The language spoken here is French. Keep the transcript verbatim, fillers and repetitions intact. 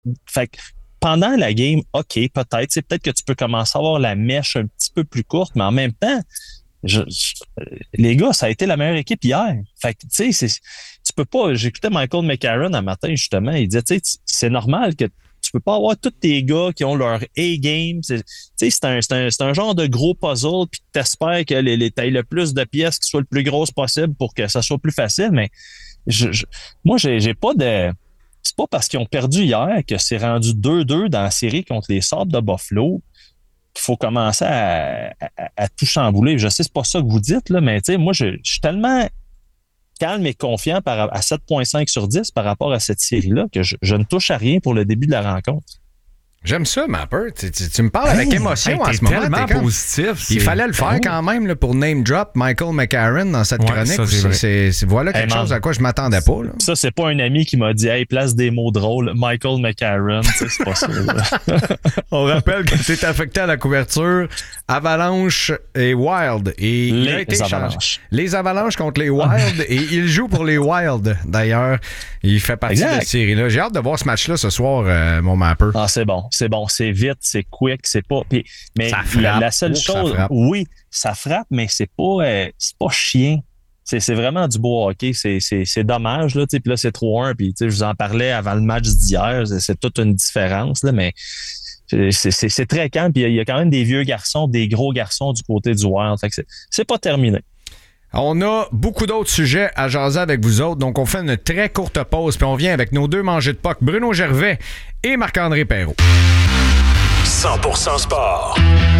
Fait que pendant la game, OK, peut-être, c'est peut-être que tu peux commencer à avoir la mèche un petit peu plus courte, mais en même temps, je, je- les gars, ça a été la meilleure équipe hier. Fait que, tu sais, c'est, tu peux pas, j'écoutais Michael McCarron un matin, justement, il disait, tu sais, c'est normal que tu peux pas avoir tous tes gars qui ont leur A-game. C'est, tu sais, c'est un, c'est un, c'est un genre de gros puzzle, puis t'espères que les, les tailles le plus de pièces qui soient le plus grosses possible pour que ça soit plus facile, mais je, je- moi, j'ai, j'ai pas de, c'est pas parce qu'ils ont perdu hier que c'est rendu deux deux dans la série contre les Sabres de Buffalo qu'il faut commencer à, à, à tout chambouler. Je sais, c'est pas ça que vous dites, là, mais tu sais, moi, je, je suis tellement calme et confiant par, à sept virgule cinq sur dix par rapport à cette série-là que je, je ne touche à rien pour le début de la rencontre. J'aime ça, Mapper. Tu, tu, tu me parles avec émotion Hey, en t'es ce moment. tellement T'es comme- positif. Il c'est- fallait le faire Oh. quand même là, pour name drop Michael McCarron dans cette Ouais, chronique. ça, c'est C'est- vrai. c'est- c'est- voilà quelque Hey, man. chose à quoi je m'attendais pas. Là. Ça, c'est pas un ami qui m'a dit Hey, place des mots drôles, Michael McCarron. Tu sais, c'est pas ça. là. On rappelle que tu es affecté à la couverture Avalanche et Wild. Et il a Les été échangé. Avalanches. Les Avalanches contre les Wild. Et il joue pour les Wild, d'ailleurs. Il fait partie Exact. de cette série-là. J'ai hâte de voir ce match-là ce soir, euh, mon Mapper. Ah, c'est bon, c'est bon, c'est vite, c'est quick, c'est pas. Puis, mais Ça frappe. la, la seule Oh, ça chose, frappe. oui, ça frappe, mais c'est pas, euh, c'est pas chien. C'est, c'est vraiment du beau hockey. C'est, c'est, c'est dommage, là. tu sais, Puis là, c'est trois un. Puis, tu sais, je vous en parlais avant le match d'hier. C'est, c'est toute une différence, là, mais c'est, c'est, c'est très calme. Puis il y a quand même des vieux garçons, des gros garçons du côté du Wild. Fait que c'est, c'est pas terminé. On a beaucoup d'autres sujets à jaser avec vous autres, donc on fait une très courte pause, puis on vient avec nos deux mangés de P O C, Bruno Gervais et Marc-André Perrault. cent pour cent sport.